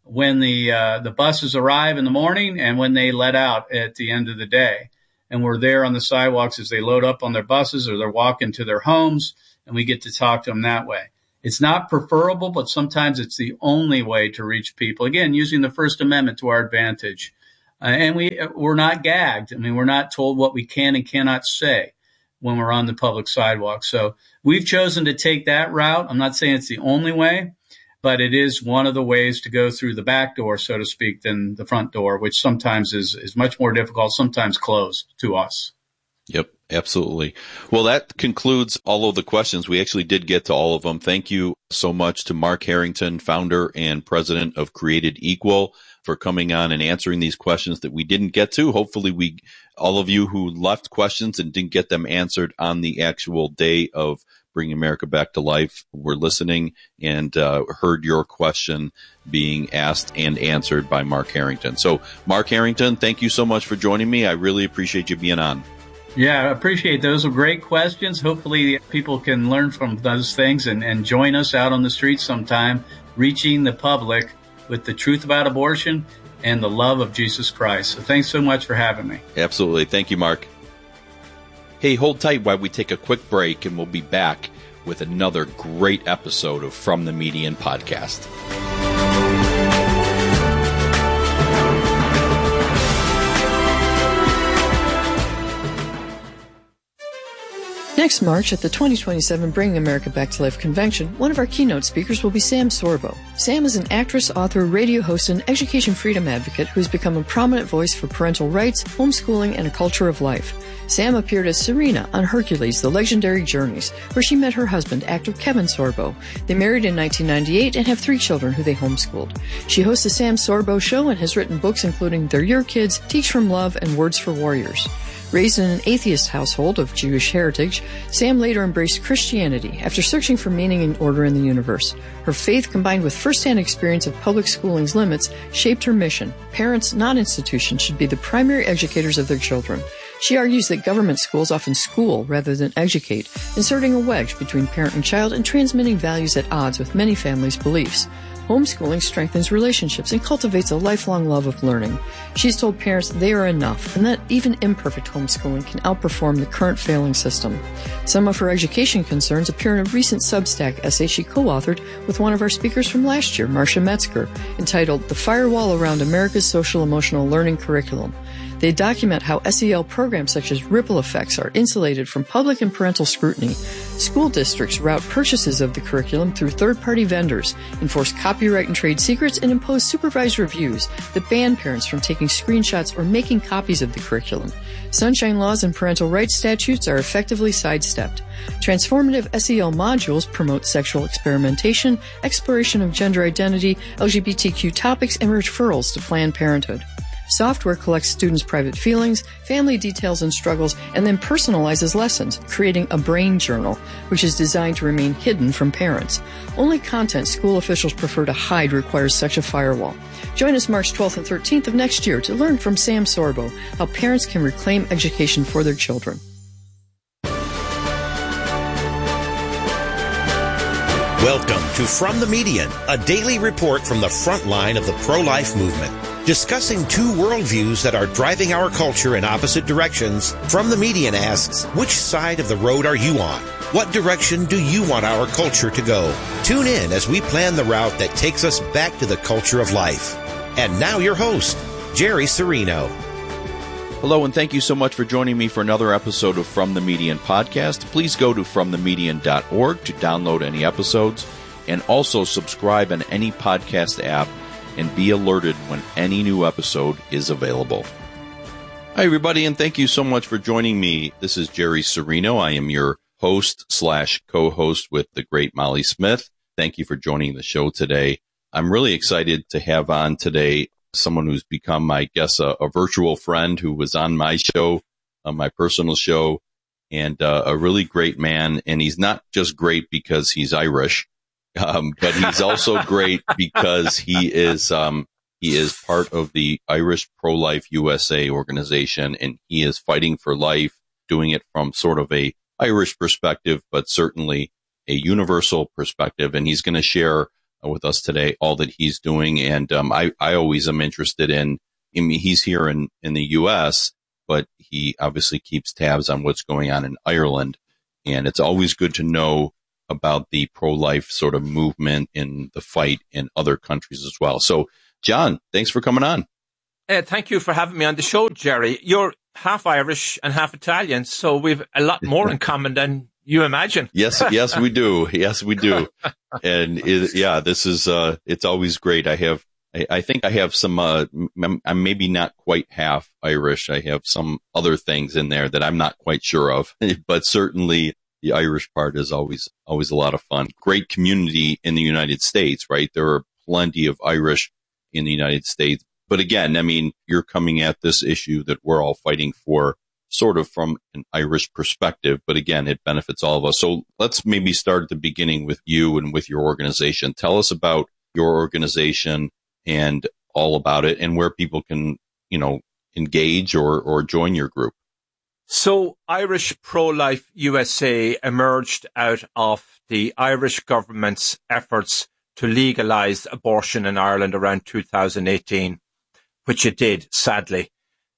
when the uh, the buses arrive in the morning and when they let out at the end of the day. And we're there on the sidewalks as they load up on their buses or they're walking to their homes, and we get to talk to them that way. It's not preferable, but sometimes it's the only way to reach people. Again, using the First Amendment to our advantage. Uh, and we, we're not gagged. I mean, we're not told what we can and cannot say when we're on the public sidewalk. So we've chosen to take that route. I'm not saying it's the only way, but it is one of the ways to go through the back door, so to speak, than the front door, which sometimes is, is much more difficult, sometimes closed to us. Yep, absolutely. Well, that concludes all of the questions. We actually did get to all of them. Thank you so much to Mark Harrington, founder and president of Created Equal, for coming on and answering these questions that we didn't get to. Hopefully we, all of you who left questions and didn't get them answered on the actual day of Bringing America Back to Life, were listening and uh, heard your question being asked and answered by Mark Harrington. So, Mark Harrington, thank you so much for joining me. I really appreciate you being on. Yeah, I appreciate those. Are great questions. Hopefully people can learn from those things and, and join us out on the streets sometime, reaching the public with the truth about abortion and the love of Jesus Christ. So thanks so much for having me. Absolutely. Thank you, Mark. Hey, hold tight while we take a quick break, and we'll be back with another great episode of From the Median Podcast. Next March at the twenty twenty-seven Bringing America Back to Life Convention, one of our keynote speakers will be Sam Sorbo. Sam is an actress, author, radio host, and education freedom advocate who has become a prominent voice for parental rights, homeschooling, and a culture of life. Sam appeared as Serena on Hercules, The Legendary Journeys, where she met her husband, actor Kevin Sorbo. They married in nineteen ninety-eight and have three children who they homeschooled. She hosts the Sam Sorbo Show and has written books including They're Your Kids, Teach from Love, and Words for Warriors. Raised in an atheist household of Jewish heritage, Sam later embraced Christianity after searching for meaning and order in the universe. Her faith, combined with first-hand experience of public schooling's limits, shaped her mission. Parents, not institutions, should be the primary educators of their children. She argues that government schools often school rather than educate, inserting a wedge between parent and child and transmitting values at odds with many families' beliefs. Homeschooling strengthens relationships and cultivates a lifelong love of learning. She's told parents they are enough and that even imperfect homeschooling can outperform the current failing system. Some of her education concerns appear in a recent Substack essay she co-authored with one of our speakers from last year, Marcia Metzger, entitled The Firewall Around America's Social-Emotional Learning Curriculum. They document how S E L programs such as ripple effects are insulated from public and parental scrutiny. School districts route purchases of the curriculum through third-party vendors, enforce copyright and trade secrets, and impose supervised reviews that ban parents from taking screenshots or making copies of the curriculum. Sunshine laws and parental rights statutes are effectively sidestepped. Transformative S E L modules promote sexual experimentation, exploration of gender identity, L G B T Q topics, and referrals to Planned Parenthood. Software collects students' private feelings, family details and struggles, and then personalizes lessons, creating a brain journal, which is designed to remain hidden from parents. Only content school officials prefer to hide requires such a firewall. Join us March twelfth and thirteenth of next year to learn from Sam Sorbo how parents can reclaim education for their children. Welcome to From the Median, a daily report from the front line of the pro-life movement. Discussing two worldviews that are driving our culture in opposite directions, From the Median asks, which side of the road are you on? What direction do you want our culture to go? Tune in as we plan the route that takes us back to the culture of life. And now your host, Jerry Serino. Hello, and thank you so much for joining me for another episode of From the Median Podcast. Please go to from the median dot org to download any episodes, and also subscribe on any podcast app and be alerted when any new episode is available. Hi, everybody, and thank you so much for joining me. This is Jerry Serino. I am your host slash co-host with the great Molly Smith. Thank you for joining the show today. I'm really excited to have on today someone who's become, I guess, a, a virtual friend who was on my show, on my personal show, and uh, a really great man. And he's not just great because he's Irish, um, but he's also great because he is um, he is part of the Irish Pro-Life U S A organization, and he is fighting for life, doing it from sort of a Irish perspective, but certainly a universal perspective. And he's going to share with us today, all that he's doing. And um, I, I always am interested in, I mean, he's here in, in the U S, but he obviously keeps tabs on what's going on in Ireland. And it's always good to know about the pro-life sort of movement in the fight in other countries as well. So, John, thanks for coming on. Uh, thank you for having me on the show, Jerry. You're half Irish and half Italian, so we've a lot more in common than you imagine. Yes, yes, we do. Yes, we do. And it, yeah, this is, uh, it's always great. I have, I, I think I have some, uh, I'm, I'm maybe not quite half Irish. I have some other things in there that I'm not quite sure of, but certainly the Irish part is always, always a lot of fun. Great community in the United States, right? There are plenty of Irish in the United States. But again, I mean, you're coming at this issue that we're all fighting for sort of from an Irish perspective. But again, it benefits all of us. So let's maybe start at the beginning with you and with your organization. Tell us about your organization and all about it and where people can, you know, engage or, or join your group. So Irish Pro-Life U S A emerged out of the Irish government's efforts to legalise abortion in Ireland around two thousand eighteen, which it did, sadly.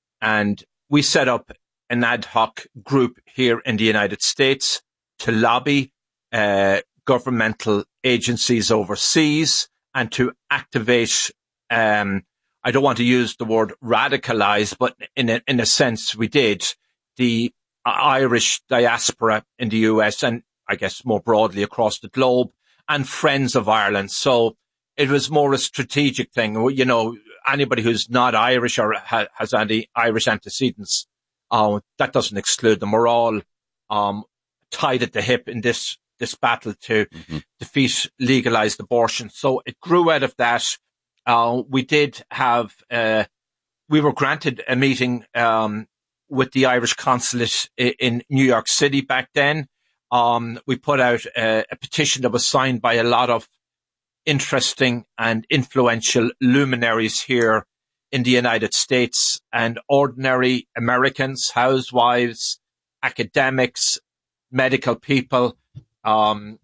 And we set up an ad hoc group here in the United States to lobby uh, governmental agencies overseas and to activate, um, I don't want to use the word radicalise, but in a, in a sense we did, the Irish diaspora in the U S and I guess more broadly across the globe and Friends of Ireland. So it was more a strategic thing. You know, anybody who's not Irish or ha- has any Irish antecedents, uh, that doesn't exclude them. We're all um, tied at the hip in this, this battle to mm-hmm. defeat legalized abortion. So it grew out of that. Uh, we did have, uh, we were granted a meeting um with the Irish consulate in New York City back then. Um, we put out a, a petition that was signed by a lot of interesting and influential luminaries here in the United States and ordinary Americans, housewives, academics, medical people, um,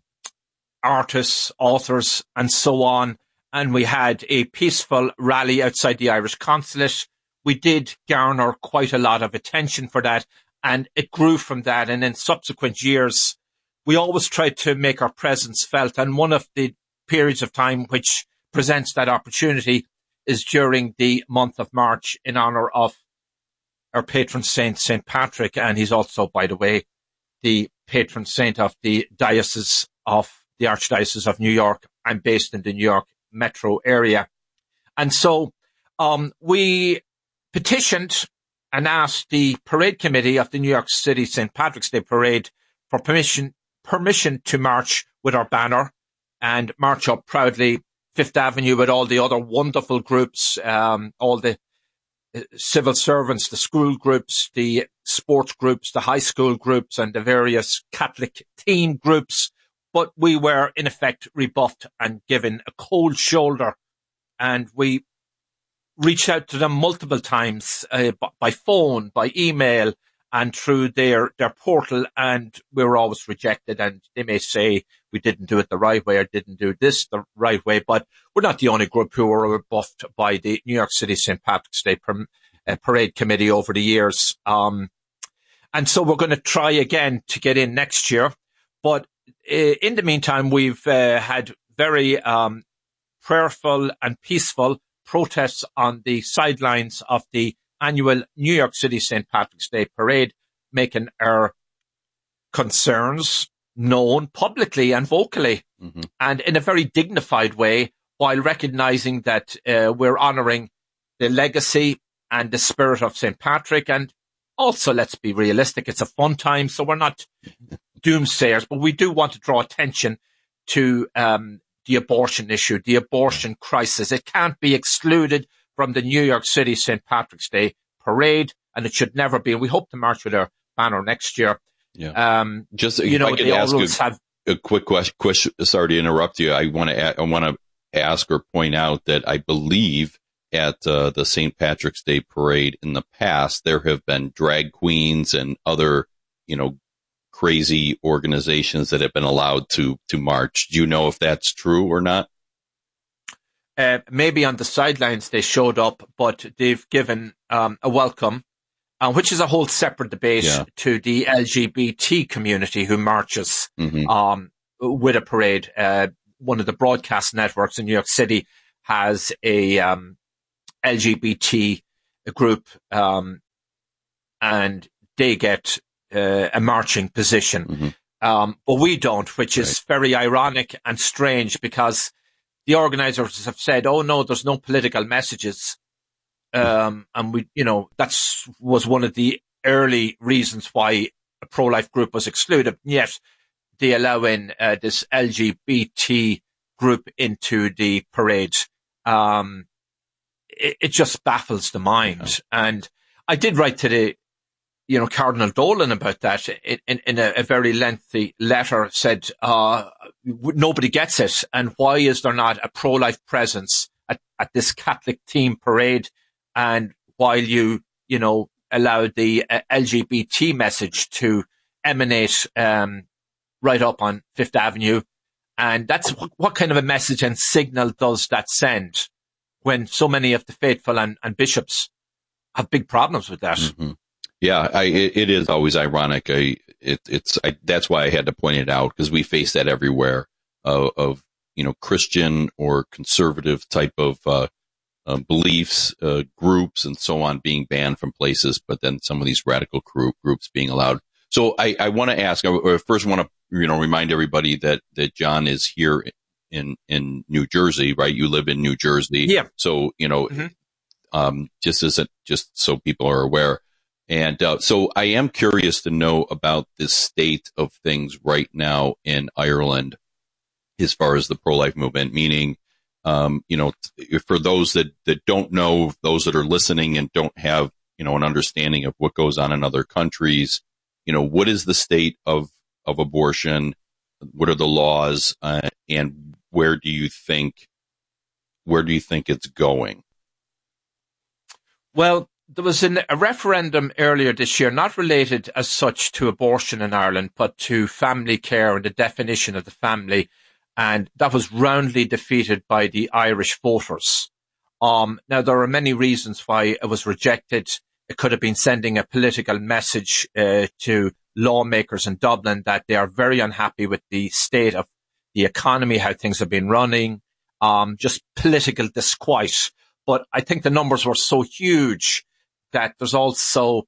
artists, authors, and so on. And we had a peaceful rally outside the Irish consulate. We did garner quite a lot of attention for that, and it grew from that. And in subsequent years, we always tried to make our presence felt. And one of the periods of time which presents that opportunity is during the month of March in honor of our patron saint, Saint Patrick. And he's also, by the way, the patron saint of the Diocese of the Archdiocese of New York. I'm based in the New York metro area. And so um, we petitioned and asked the parade committee of the New York City Saint Patrick's Day Parade for permission permission to march with our banner and march up proudly Fifth Avenue with all the other wonderful groups, um, all the civil servants, the school groups, the sports groups, the high school groups, and the various Catholic teen groups. But we were, in effect, rebuffed and given a cold shoulder. And we reached out to them multiple times uh, by phone, by email, and through their, their portal, and we were always rejected. And they may say we didn't do it the right way or didn't do this the right way, but we're not the only group who were rebuffed by the New York City Saint Patrick's Day par- uh, Parade Committee over the years. Um, and so we're going to try again to get in next year. But uh, in the meantime, we've uh, had very um, prayerful and peaceful protests on the sidelines of the annual New York City Saint Patrick's Day Parade, making our concerns known publicly and vocally, mm-hmm. and in a very dignified way, while recognizing that uh, we're honoring the legacy and the spirit of Saint Patrick. And also, let's be realistic, it's a fun time, so we're not doomsayers, but we do want to draw attention to um, the abortion issue, the abortion crisis. It can't be excluded from the New York City Saint Patrick's Day Parade, and it should never be. And we hope to march with our banner next year. Yeah. Um, Just you know, I could the ask rules a, have. a quick question. question sorry to interrupt you. I want to. I want to ask or point out that I believe at uh, the Saint Patrick's Day Parade in the past there have been drag queens and other, you know, crazy organizations that have been allowed to to march. Do you know if that's true or not? Uh, maybe on the sidelines they showed up, but they've given um, a welcome, uh, which is a whole separate debate Yeah. to the L G B T community who marches Mhm. um, with a parade. Uh, one of the broadcast networks in New York City has a um, L G B T group, um, and they get uh, a marching position. Mm-hmm. Um, but we don't, which is very ironic and strange, because the organizers have said, oh no, there's no political messages. Um, and we, you know, that's was one of the early reasons why a pro-life group was excluded. Yet they allow in uh, this L G B T group into the parade. Um, it, it just baffles the mind. Yeah. And I did write to the, you know, Cardinal Dolan about that in, in, in a, a very lengthy letter, said, uh, nobody gets it. And why is there not a pro-life presence at, at this Catholic themed parade? And while you, you know, allow the uh, L G B T message to emanate, um, right up on Fifth Avenue. And that's what, what kind of a message and signal does that send when so many of the faithful and, and bishops have big problems with that? Mm-hmm. Yeah, I, it, it is always ironic. I, it, it's I, that's why I had to point it out, because we face that everywhere uh, of you know Christian or conservative type of uh, uh, beliefs, uh, groups, and so on being banned from places, but then some of these radical group groups being allowed. So I, I want to ask. I first want to you know remind everybody that that John is here in in New Jersey, right? You live in New Jersey, yeah. So you know, mm-hmm. um, just as a, just so people are aware. And uh, so I am curious to know about the state of things right now in Ireland as far as the pro-life movement, meaning, um, you know, for those that, that don't know, those that are listening and don't have, you know, an understanding of what goes on in other countries, you know, what is the state of, of abortion? What are the laws? Uh, and where do you think, where do you think it's going? Well, there was an, a referendum earlier this year, not related as such to abortion in Ireland, but to family care and the definition of the family. And that was roundly defeated by the Irish voters. Um, now, there are many reasons why it was rejected. It could have been sending a political message uh, to lawmakers in Dublin that they are very unhappy with the state of the economy, how things have been running, um, just political disquiet. But I think the numbers were so huge that there's also,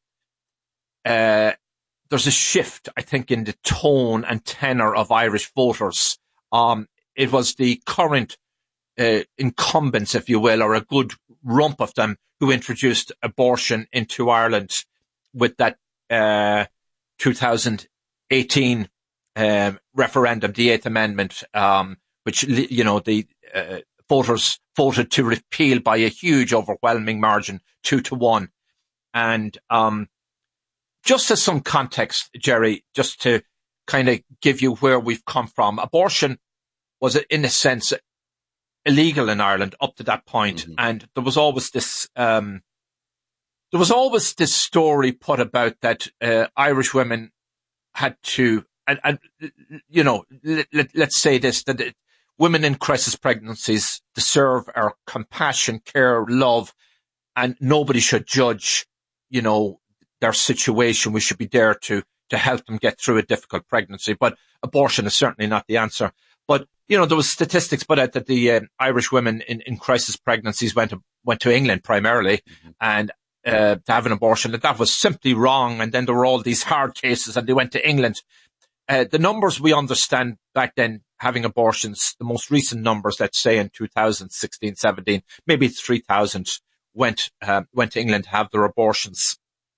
uh, there's a shift, I think, in the tone and tenor of Irish voters. Um, it was the current, uh, incumbents, if you will, or a good rump of them, who introduced abortion into Ireland with that, uh, two thousand eighteen, um, referendum, the Eighth Amendment, um, which, you know, the, uh, voters voted to repeal by a huge overwhelming margin, two to one. And um, just as some context, Jerry, just to kind of give you where we've come from, abortion was, in a sense, illegal in Ireland up to that point. Mm-hmm. And there was always this, um, there was always this story put about that uh, Irish women had to, and, and you know, let, let, let's say this, that it, women in crisis pregnancies deserve our compassion, care, love, and nobody should judge, you know, their situation. We should be there to, to help them get through a difficult pregnancy. But abortion is certainly not the answer. But, you know, there was statistics put out that the uh, Irish women in, in crisis pregnancies went to, went to England primarily, mm-hmm. and uh, to have an abortion. That that was simply wrong. And then there were all these hard cases and they went to England. Uh, the numbers we understand back then having abortions, the most recent numbers, let's say in two thousand sixteen, seventeen, maybe three thousand went, uh, went to England to have their abortions.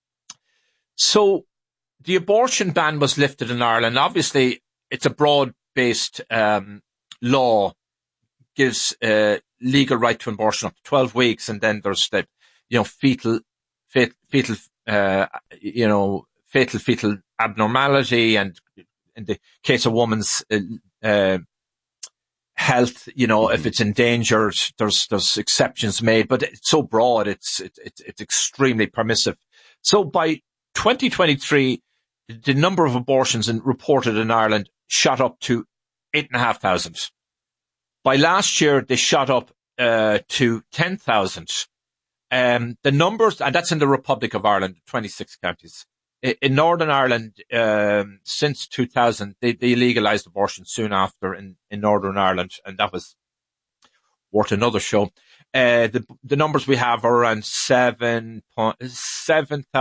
So the abortion ban was lifted in Ireland. Obviously, it's a broad-based um, law, gives uh, legal right to abortion up to twelve weeks, and then there's the, you know, fetal, fet, fetal, uh, you know, fatal fetal abnormality, and in the case of woman's uh, uh, health, you know, mm-hmm. if it's endangered, there's there's exceptions made, but it's so broad, it's it, it, it's extremely permissive. So by twenty twenty-three, the number of abortions in, reported in Ireland shot up to eight and a half thousand. By last year, they shot up uh, to ten thousand. Um, the numbers, and that's in the Republic of Ireland, twenty-six counties. In, in Northern Ireland, um, since two thousand, they, they legalised abortion soon after in, in Northern Ireland, and that was worth another show. Uh, the, the numbers we have are around seven, seven thousand